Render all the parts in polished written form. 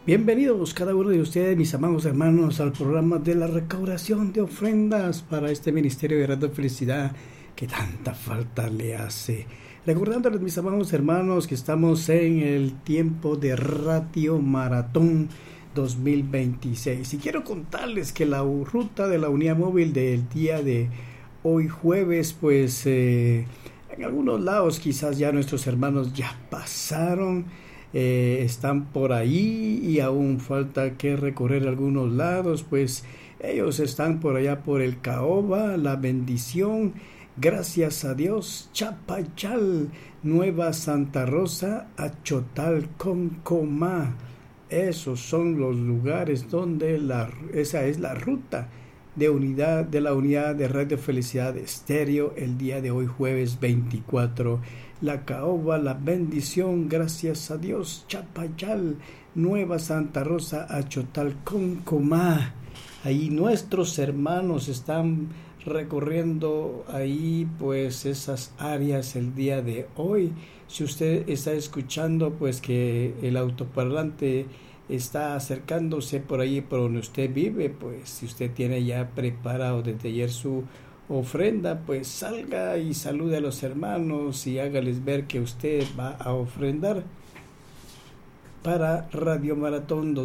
Bienvenidos cada uno de ustedes, mis amados hermanos, al programa de la recaudación de ofrendas para este Ministerio de Radio Felicidad que tanta falta le hace. Recordándoles, mis amados hermanos, que estamos en el tiempo de Radio Maratón 2026. Y quiero contarles que la ruta de la unidad móvil del día de hoy jueves, pues en algunos lados quizás ya nuestros hermanos ya pasaron. Están por ahí y aún falta que recorrer algunos lados, pues ellos están por allá por el Caoba, La Bendición, Gracias a Dios, Chapayal, Nueva Santa Rosa, Achotal, Concomá. Esos son los lugares donde esa es la ruta de la unidad de Radio Felicidad Estéreo el día de hoy jueves 24. La Caoba, La Bendición, Gracias a Dios, Chapayal, Nueva Santa Rosa, Achotal, Concomá. Ahí nuestros hermanos están recorriendo ahí pues esas áreas el día de hoy. Si usted está escuchando pues que el autoparlante está acercándose por ahí por donde usted vive, pues si usted tiene ya preparado desde ayer su ofrenda, pues salga y salude a los hermanos y hágales ver que usted va a ofrendar para Radio Maratón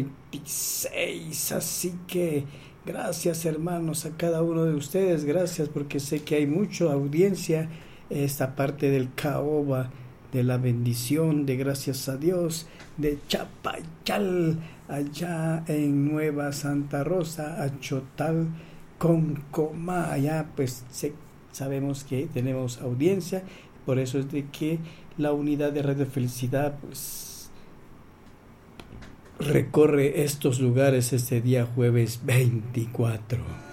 2026. Así que gracias, hermanos, a cada uno de ustedes. Gracias, porque sé que hay mucha audiencia esta parte del Caoba, de La Bendición, de Gracias a Dios, de Chapayal, allá en Nueva Santa Rosa, Achotal, Concomá. Allá pues sabemos que tenemos audiencia, por eso es de que la unidad de Radio Felicidad pues recorre estos lugares este día jueves 24.